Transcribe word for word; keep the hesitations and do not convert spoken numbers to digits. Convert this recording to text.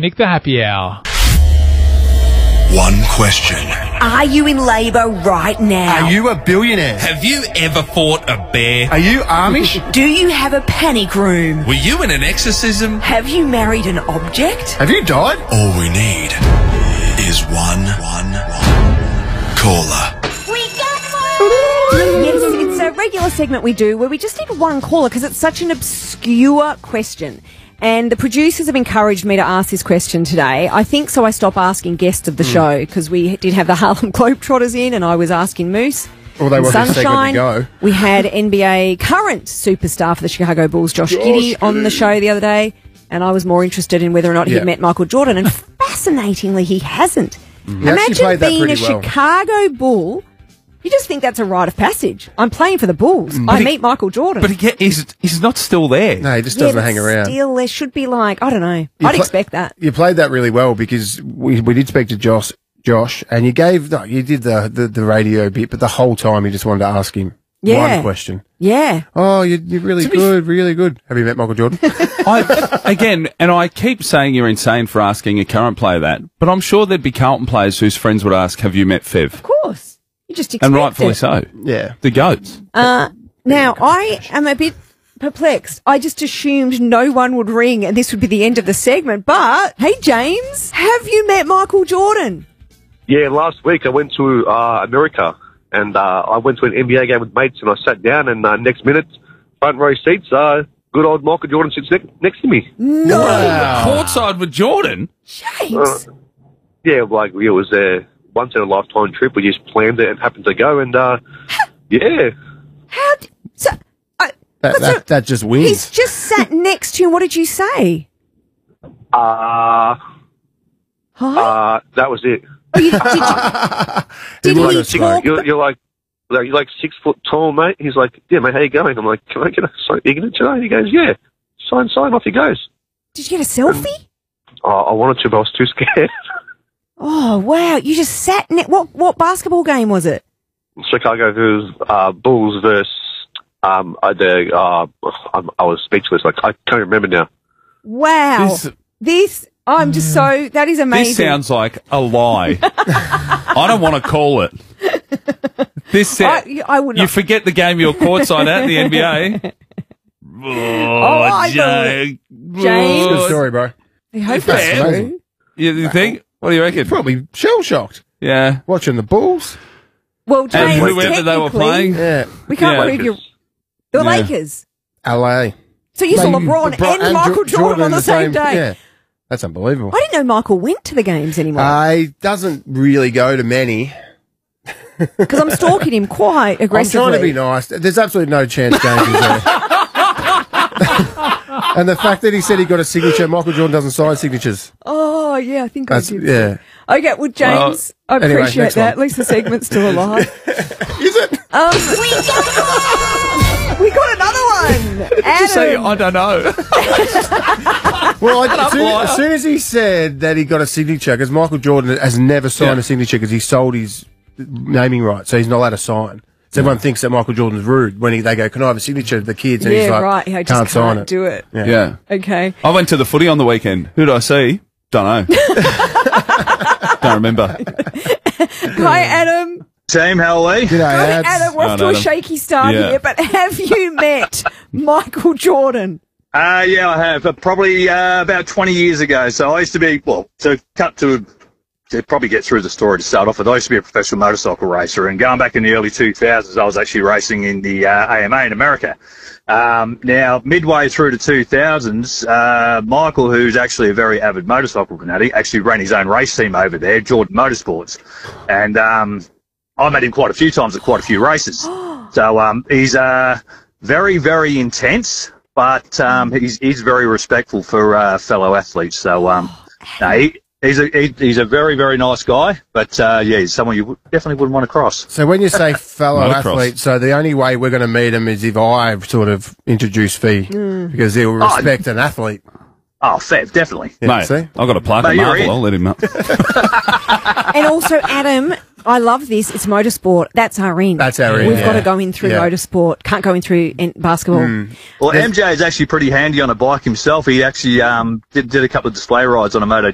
Nick the Happy Hour. One question. Are you in labour right now? Are you a billionaire? Have you ever fought a bear? Are you Amish? Do you have a panic room? Were you in an exorcism? Have you married an object? Have you died? All we need is one, one, one caller. Yes, it's a regular segment we do where we just need one caller because it's such an obscure question. And the producers have encouraged me to ask this question today. I think so I stopped asking guests of the mm. show because we did have the Harlem Globetrotters in and I was asking Moose. Well, they wasn't Sunshine. To go. We had N B A current superstar for the Chicago Bulls, Josh, Josh Giddey, on the show the other day. And I was more interested in whether or not yeah. he'd met Michael Jordan. And fascinatingly, he hasn't. Mm-hmm. Imagine being a well. Chicago Bull. You just think that's a rite of passage. I'm playing for the Bulls. Mm. I he, meet Michael Jordan. But he, he's he's not still there. No, he just yeah, doesn't hang around. Still, there should be like, I don't know. You I'd pl- expect that. You played that really well because we we did speak to Josh, Josh, and you gave, no, you did the, the, the radio bit, but the whole time you just wanted to ask him yeah. one question. Yeah. Oh, you're, you're really good, really good. Have you met Michael Jordan? I, again, and I keep saying you're insane for asking a current player that, but I'm sure there'd be Carlton players whose friends would ask, have you met Fev? Of course. You just expect and rightfully it. so. Yeah. The GOATs. Uh, now, I am a bit perplexed. I just assumed no one would ring and this would be the end of the segment. But, hey, James, have you met Michael Jordan? Yeah, last week I went to uh, America and uh, I went to an N B A game with mates and I sat down and uh, next minute, front row seats, uh, good old Michael Jordan sits ne- next to me. No. Wow. Courtside with Jordan? James. Uh, yeah, like it was a once in a lifetime trip. We just planned it and happened to go and, uh, yeah. How? D- so, uh, That, that, a, that just wins. He's just sat next to you. What did you say? Uh, Hi? uh, that was it. Oh, you, did you, did he talk? You're, you're like, you're like six foot tall, mate. He's like, yeah, mate, how you going? I'm like, can I get a sign today? He goes, yeah. Sign, sign, off he goes. Did you get a selfie? And, uh, I wanted to, but I was too scared. Oh, wow. You just sat ne- what what basketball game was it? Chicago Bulls, uh, Bulls versus, um, uh, the, uh, I, I was speechless. Like, I can't remember now. Wow. This, this I'm just so, that is amazing. This sounds like a lie. I don't want to call it. This sounds, I, I would not. You forget the game you're courtside at, the N B A. Oh, oh I James. James. Good story, bro. I hope that's true. You, you think? What do you reckon? Probably shell-shocked. Yeah. Watching the Bulls. Well, James, and whoever they were playing. Yeah. We can't yeah. believe you. The yeah. Lakers. L A. So you saw They, LeBron, LeBron and, and Michael Jordan, Jordan on the, the same, same day. Yeah. That's unbelievable. I didn't know Michael went to the games anymore. Uh, he doesn't really go to many. Because I'm stalking him quite aggressively. I'm trying to be nice. There's absolutely no chance James is there. And the fact that he said he got a signature, Michael Jordan doesn't sign signatures. Oh, yeah, I think That's, I did. Yeah. Okay, well, James, uh, I anyway, appreciate that. At least the segment's still alive. Is it? Um, we, got, we got another one. Did you say, I don't know? Well, I, as, soon, as soon as he said that he got a signature, because Michael Jordan has never signed yeah. a signature because he sold his naming rights, so he's not allowed to sign. So everyone thinks that Michael Jordan's rude when he, they go, can I have a signature to the kids? And yeah, he's like, right. I just can't, can't sign it. do it. Yeah. yeah. Okay. I went to the footy on the weekend. Who did I see? Don't know. Don't remember. Hi, Adam. Team, how are we? G'day, Hi, Ads. Adam. We're off to a shaky start yeah. here, but have you met Michael Jordan? Uh, yeah, I have. Uh, probably uh, about twenty years ago. So I used to be, well, to cut to, to probably get through the story to start off with, I used to be a professional motorcycle racer. And going back in the early two thousands, I was actually racing in the uh, A M A in America. Um, now, midway through the two thousands, uh, Michael, who's actually a very avid motorcycle fanatic, actually ran his own race team over there, Jordan Motorsports. And um, I met him quite a few times at quite a few races. So um, he's uh, very, very intense. But um, he's he's very respectful for uh, fellow athletes. So um, no, he, he's a he, he's a very very nice guy. But uh, yeah, he's someone you definitely wouldn't want to cross. So when you say fellow athlete, so the only way we're going to meet him is if I sort of introduce Fee mm. because he'll respect oh, an athlete. Oh, fair, definitely. Yeah, Mate, see? I've got a plaque at Marvel. I'll let him up. And also, Adam, I love this. It's motorsport. That's our in. That's our in. We've yeah. got to go in through yeah. motorsport. Can't go in through in basketball. Mm. Well, M J is actually pretty handy on a bike himself. He actually um, did, did a couple of display rides on a Moto